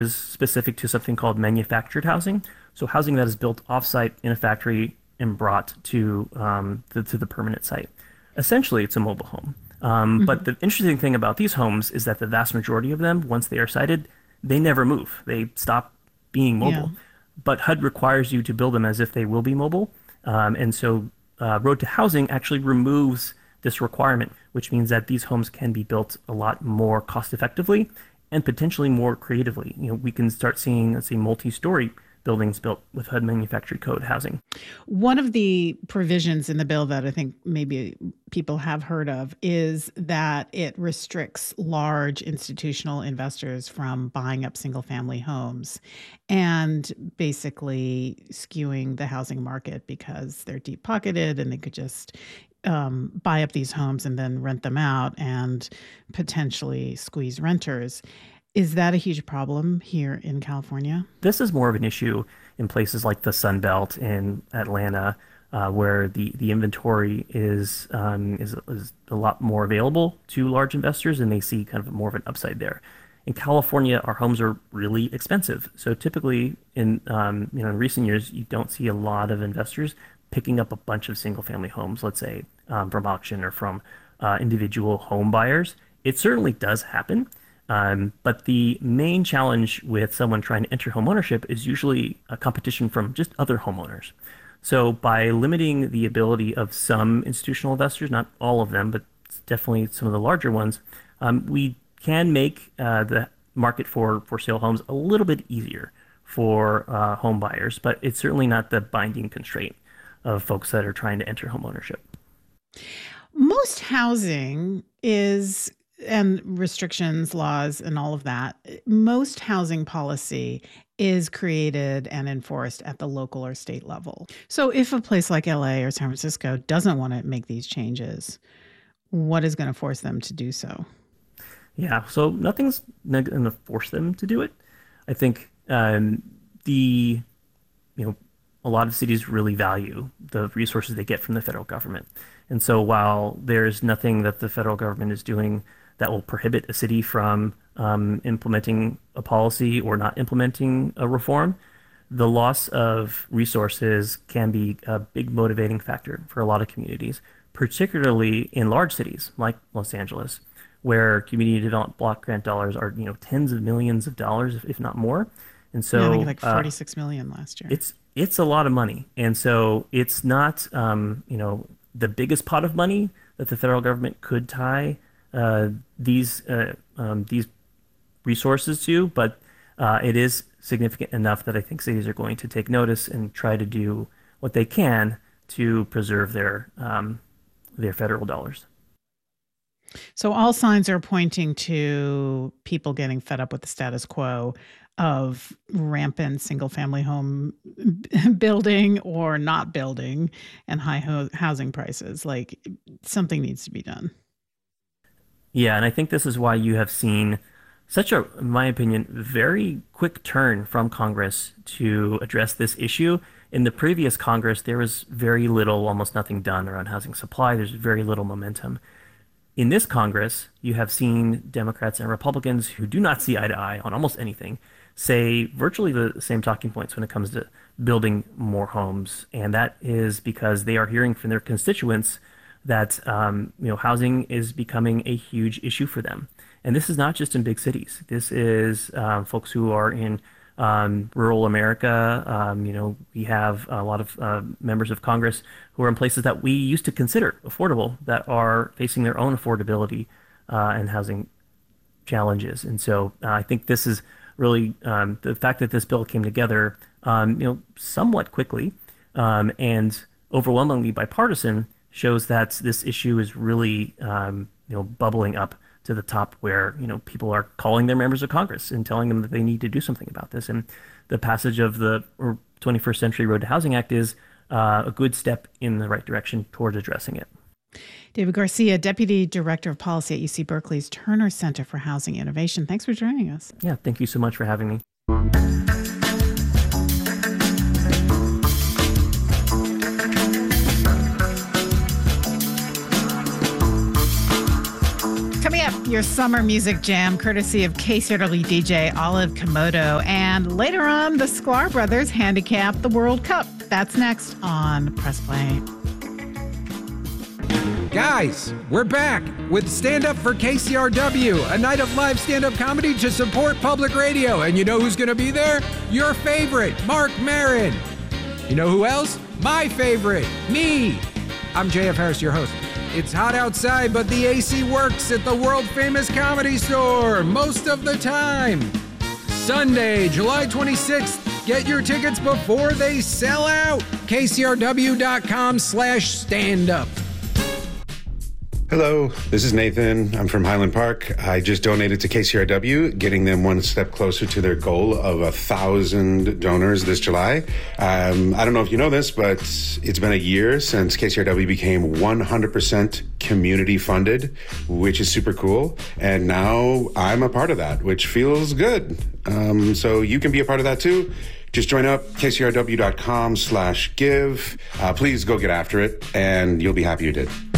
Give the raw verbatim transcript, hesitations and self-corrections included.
is specific to something called manufactured housing. So housing that is built offsite in a factory and brought to um, the, to the permanent site. Essentially, it's a mobile home. Um, but Hmm. the interesting thing about these homes is that the vast majority of them, once they are sited, they never move. They stop being Yeah. mobile. But H U D requires you to build them as if they will be mobile. Um, and so uh, Road to Housing actually removes this requirement, which means that these homes can be built a lot more cost effectively and potentially more creatively. You know, we can start seeing, let's say, multi-story buildings built with H U D manufactured code housing. One of the provisions in the bill that I think maybe people have heard of is that it restricts large institutional investors from buying up single family homes and basically skewing the housing market because they're deep pocketed and they could just um, buy up these homes and then rent them out and potentially squeeze renters. Is that a huge problem here in California? This is more of an issue in places like the Sun Belt in Atlanta, uh, where the, the inventory is, um, is is a lot more available to large investors, and they see kind of more of an upside there. In California, our homes are really expensive, so typically in um, you know in recent years, you don't see a lot of investors picking up a bunch of single family homes, let's say um, from auction or from uh, individual home buyers. It certainly does happen. Um, but the main challenge with someone trying to enter homeownership is usually a competition from just other homeowners. So by limiting the ability of some institutional investors, not all of them, but definitely some of the larger ones, um, we can make uh, the market for for sale homes a little bit easier for uh, home buyers, but it's certainly not the binding constraint of folks that are trying to enter homeownership. Most housing is, and restrictions, laws, and all of that, most housing policy is created and enforced at the local or state level. So if a place like L A or San Francisco doesn't want to make these changes, what is going to force them to do so? Yeah, so nothing's going to force them to do it. I think um, the you know, a lot of cities really value the resources they get from the federal government. And so while there's nothing that the federal government is doing that will prohibit a city from um, implementing a policy or not implementing a reform, the loss of resources can be a big motivating factor for a lot of communities, particularly in large cities like Los Angeles, where community development block grant dollars are, you know, tens of millions of dollars, if not more. And Yeah, I think so like uh, forty-six million last year. it's it's a lot of money, and so it's not um, you know the biggest pot of money that the federal government could tie uh, these uh, um, these resources to, but uh, it is significant enough that I think cities are going to take notice and try to do what they can to preserve their um, their federal dollars. So all signs are pointing to people getting fed up with the status quo of rampant single family home building or not building and high ho- housing prices. Like something needs to be done. Yeah, and I think this is why you have seen such a, in my opinion, very quick turn from Congress to address this issue. In the previous Congress, there was very little, almost nothing done around housing supply. There's very little momentum. In this Congress, you have seen Democrats and Republicans who do not see eye to eye on almost anything say virtually the same talking points when it comes to building more homes. And that is because they are hearing from their constituents that um, you know housing is becoming a huge issue for them. And this is not just in big cities. This is um, folks who are in um, rural America. Um, you know, we have a lot of uh, members of Congress who are in places that we used to consider affordable that are facing their own affordability uh, and housing challenges. And so uh, I think this is really um, the fact that this bill came together, um, you know, somewhat quickly um, and overwhelmingly bipartisan shows that this issue is really, um, you know, bubbling up to the top where, you know, people are calling their members of Congress and telling them that they need to do something about this. And the passage of the twenty-first Century Road to Housing Act is uh, a good step in the right direction towards addressing it. David Garcia, Deputy Director of Policy at U C Berkeley's Turner Center for Housing Innovation. Thanks for joining us. Yeah, thank you so much for having me. your summer music jam, courtesy of K C R W D J Olive Komodo. And later on, the Sklar brothers handicap the World Cup. That's next on Press Play. Guys, we're back with Stand Up for K C R W, a night of live stand-up comedy to support public radio. And you know who's going to be there? Your favorite, Mark Maron. You know who else? My favorite, me. I'm J F Harris, your host. It's hot outside, but the A C works at the world-famous Comedy Store most of the time. Sunday, July twenty-sixth. Get your tickets before they sell out. K C R W dot com slash stand up. Hello, this is Nathan. I'm from Highland Park. I just donated to K C R W, getting them one step closer to their goal of a thousand donors this July. Um, I don't know if you know this, but it's been a year since K C R W became one hundred percent community funded, which is super cool. And now I'm a part of that, which feels good. Um, so you can be a part of that too. Just join up, K C R W dot com slash give. Uh, please go get after it, and you'll be happy you did.